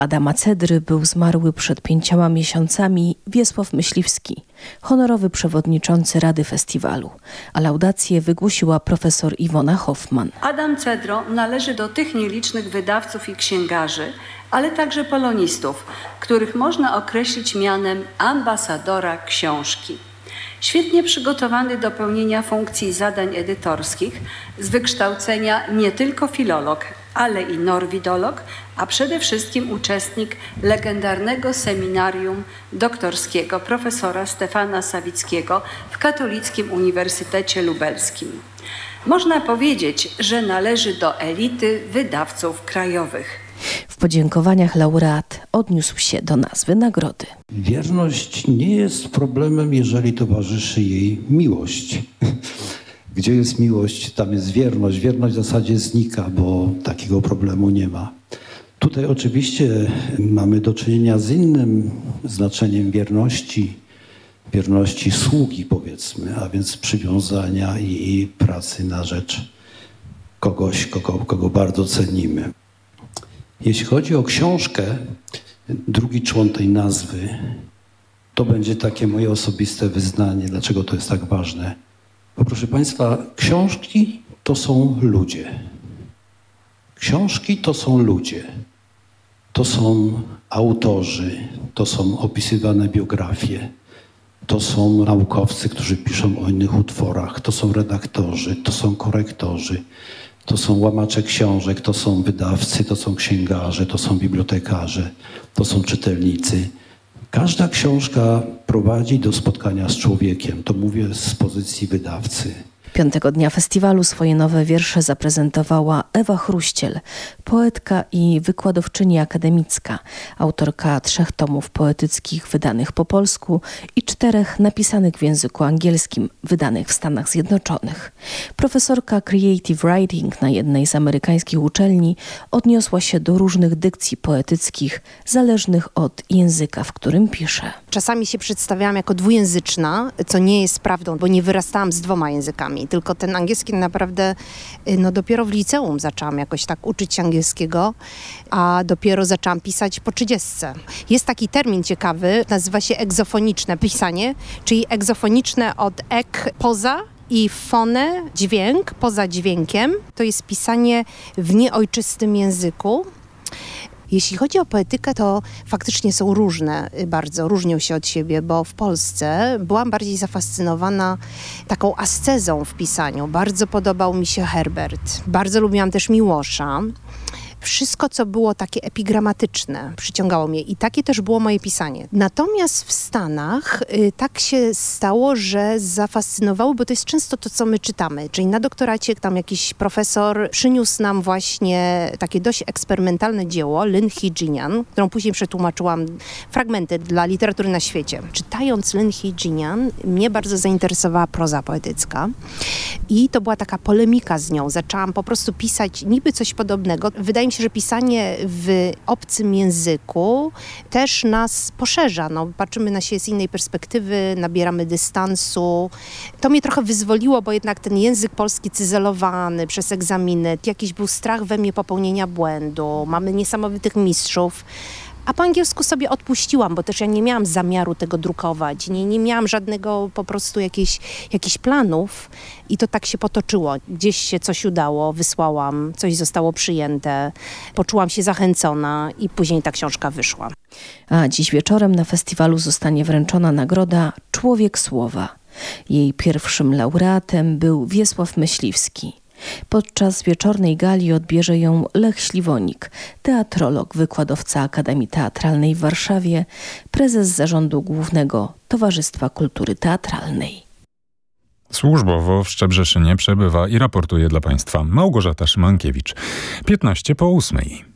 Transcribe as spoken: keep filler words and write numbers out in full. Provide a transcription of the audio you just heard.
Adama Cedry był zmarły przed pięcioma miesiącami Wiesław Myśliwski, honorowy przewodniczący Rady Festiwalu, a laudację wygłosiła profesor Iwona Hoffman. Adam Cedro należy do tych nielicznych wydawców i księgarzy, ale także polonistów, których można określić mianem ambasadora książki. Świetnie przygotowany do pełnienia funkcji i zadań edytorskich, z wykształcenia nie tylko filolog, ale i norwidolog, a przede wszystkim uczestnik legendarnego seminarium doktorskiego profesora Stefana Sawickiego w Katolickim Uniwersytecie Lubelskim. Można powiedzieć, że należy do elity wydawców krajowych. W podziękowaniach laureat odniósł się do nazwy nagrody. Wierność nie jest problemem, jeżeli towarzyszy jej miłość. Gdzie jest miłość, tam jest wierność. Wierność w zasadzie znika, bo takiego problemu nie ma. Tutaj oczywiście mamy do czynienia z innym znaczeniem wierności, wierności sługi, powiedzmy, a więc przywiązania i pracy na rzecz kogoś, kogo, kogo bardzo cenimy. Jeśli chodzi o książkę, drugi człon tej nazwy, to będzie takie moje osobiste wyznanie, dlaczego to jest tak ważne. Bo proszę Państwa, książki to są ludzie. Książki to są ludzie. To są autorzy, to są opisywane biografie, to są naukowcy, którzy piszą o innych utworach, to są redaktorzy, to są korektorzy, to są łamacze książek, to są wydawcy, to są księgarze, to są bibliotekarze, to są czytelnicy. Każda książka prowadzi do spotkania z człowiekiem. To mówię z pozycji wydawcy. Piątego dnia festiwalu swoje nowe wiersze zaprezentowała Ewa Chruściel, poetka i wykładowczyni akademicka, autorka trzech tomów poetyckich wydanych po polsku i czterech napisanych w języku angielskim, wydanych w Stanach Zjednoczonych. Profesorka Creative Writing na jednej z amerykańskich uczelni odniosła się do różnych dykcji poetyckich, zależnych od języka, w którym pisze. Czasami się przedstawiałam jako dwujęzyczna, co nie jest prawdą, bo nie wyrastałam z dwoma językami. Tylko ten angielski naprawdę, no dopiero w liceum zaczęłam jakoś tak uczyć się angielskiego, a dopiero zaczęłam pisać po trzydziestce. Jest taki termin ciekawy, nazywa się egzofoniczne pisanie, czyli egzofoniczne od ek, poza, i fonę, dźwięk, poza dźwiękiem. To jest pisanie w nieojczystym języku. Jeśli chodzi o poetykę, to faktycznie są różne, bardzo różnią się od siebie, bo w Polsce byłam bardziej zafascynowana taką ascezą w pisaniu. Bardzo podobał mi się Herbert. Bardzo lubiłam też Miłosza. Wszystko, co było takie epigramatyczne, przyciągało mnie i takie też było moje pisanie. Natomiast w Stanach y, tak się stało, że zafascynowało, bo to jest często to, co my czytamy. Czyli na doktoracie tam jakiś profesor przyniósł nam właśnie takie dość eksperymentalne dzieło, Lynn Higinian, którą później przetłumaczyłam fragmenty dla literatury na świecie. Czytając Lynn Higinian, mnie bardzo zainteresowała proza poetycka i to była taka polemika z nią. Zaczęłam po prostu pisać niby coś podobnego. Wydaje mi się, że pisanie w obcym języku też nas poszerza. No, patrzymy na siebie z innej perspektywy, nabieramy dystansu. To mnie trochę wyzwoliło, bo jednak ten język polski cyzelowany przez egzaminy, jakiś był strach we mnie popełnienia błędu. Mamy niesamowitych mistrzów. A po angielsku sobie odpuściłam, bo też ja nie miałam zamiaru tego drukować. Nie, nie miałam żadnego po prostu jakichś, jakichś planów i to tak się potoczyło. Gdzieś się coś udało, wysłałam, coś zostało przyjęte, poczułam się zachęcona i później ta książka wyszła. A dziś wieczorem na festiwalu zostanie wręczona nagroda Człowiek Słowa. Jej pierwszym laureatem był Wiesław Myśliwski. Podczas wieczornej gali odbierze ją Lech Śliwonik, teatrolog, wykładowca Akademii Teatralnej w Warszawie, prezes Zarządu Głównego Towarzystwa Kultury Teatralnej. Służbowo w Szczebrzeszynie przebywa i raportuje dla Państwa Małgorzata Szymankiewicz. piętnaście po ósmej.